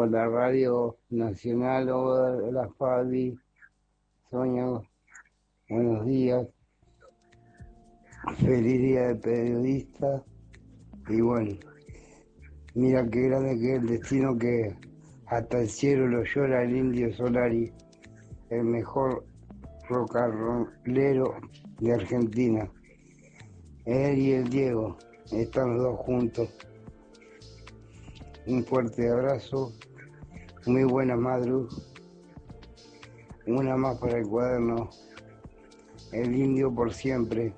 por la Radio Nacional. Hola Fabi, Sonia, buenos días. Feliz día de periodista. Y bueno, mira qué grande que es el destino, que hasta el cielo lo llora el Indio Solari, el mejor rock and rollero de Argentina. Él y el Diego están los dos juntos. Un fuerte abrazo, muy buena Madru, una más para el cuaderno, el Indio por siempre.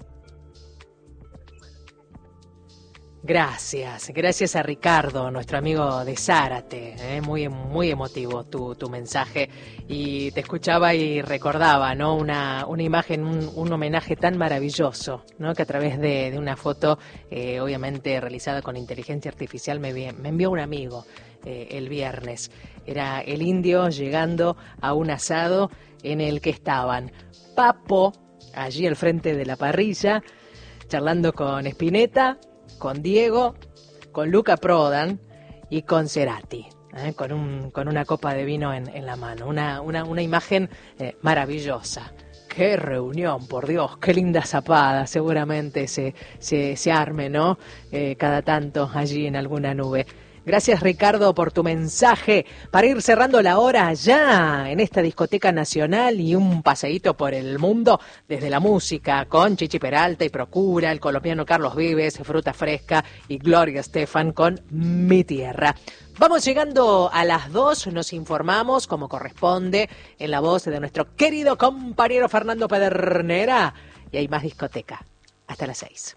Gracias a Ricardo, nuestro amigo de Zárate, muy emotivo tu mensaje, y te escuchaba y recordaba, ¿no? Una imagen, un homenaje tan maravilloso, ¿no? Que a través de una foto, obviamente realizada con inteligencia artificial, me envió un amigo el viernes. Era el Indio llegando a un asado en el que estaban Papo, allí al frente de la parrilla, charlando con Spinetta, con Diego, con Luca Prodan y con Cerati, con una copa de vino en la mano. Una imagen maravillosa. ¡Qué reunión, por Dios! ¡Qué linda zapada! Seguramente se arme, ¿no? Cada tanto allí en alguna nube. Gracias, Ricardo, por tu mensaje. Para ir cerrando la hora ya en esta discoteca nacional y un paseíto por el mundo desde la música con Chichi Peralta y Procura, el colombiano Carlos Vives, Fruta Fresca y Gloria Estefan con Mi Tierra. Vamos llegando a las 2, nos informamos como corresponde en la voz de nuestro querido compañero Fernando Pedernera, y hay más discoteca. Hasta las 6.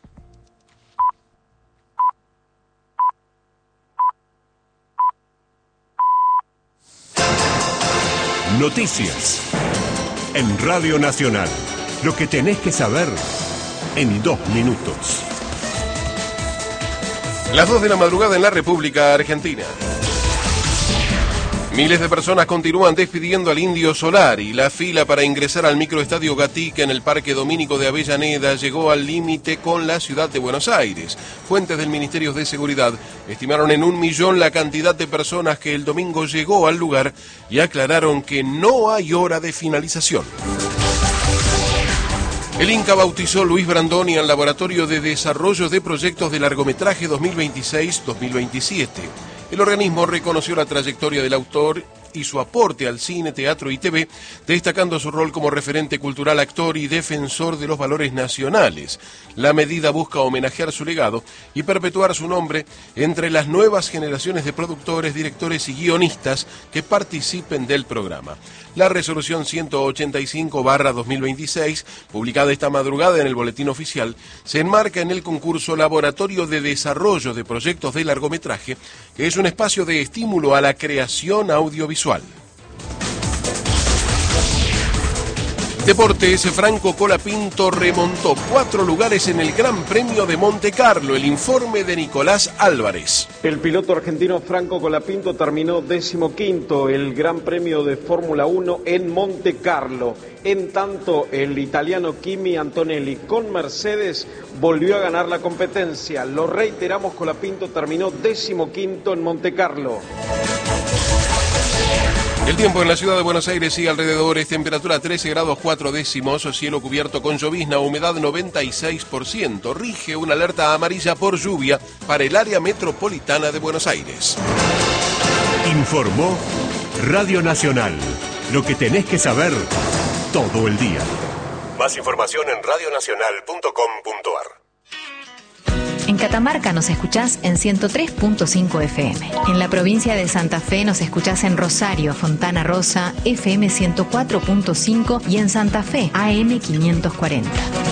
Noticias en Radio Nacional. Lo que tenés que saber en 2 minutos. Las 2 de la madrugada en la República Argentina. Miles de personas continúan despidiendo al Indio Solari. La fila para ingresar al microestadio Gatica en el Parque Domínico de Avellaneda llegó al límite con la ciudad de Buenos Aires. Fuentes del Ministerio de Seguridad estimaron en 1 millón la cantidad de personas que el domingo llegó al lugar y aclararon que no hay hora de finalización. El Inca bautizó Luis Brandoni al Laboratorio de Desarrollo de Proyectos de Largometraje 2026-2027. El organismo reconoció la trayectoria del autor y su aporte al cine, teatro y TV, destacando su rol como referente cultural, actor y defensor de los valores nacionales. La medida busca homenajear su legado y perpetuar su nombre entre las nuevas generaciones de productores, directores y guionistas que participen del programa. La resolución 185/2026, publicada esta madrugada en el Boletín Oficial, se enmarca en el concurso Laboratorio de Desarrollo de Proyectos de Largometraje, que es un espacio de estímulo a la creación audiovisual. Deportes, Franco Colapinto remontó 4 lugares en el Gran Premio de Monte Carlo. El informe de Nicolás Álvarez. El piloto argentino Franco Colapinto terminó 15º el Gran Premio de Fórmula 1 en Monte Carlo. En tanto, el italiano Kimi Antonelli con Mercedes volvió a ganar la competencia. Lo reiteramos, Colapinto terminó 15º en Monte Carlo. El tiempo en la ciudad de Buenos Aires y alrededores, temperatura 13 grados 4 décimos, cielo cubierto con llovizna, humedad 96%. Rige una alerta amarilla por lluvia para el área metropolitana de Buenos Aires. Informó Radio Nacional. Lo que tenés que saber todo el día. Más información en radionacional.com.ar. En Catamarca nos escuchás en 103.5 FM. En la provincia de Santa Fe nos escuchás en Rosario, Fontana Rosa, FM 104.5 y en Santa Fe, AM 540.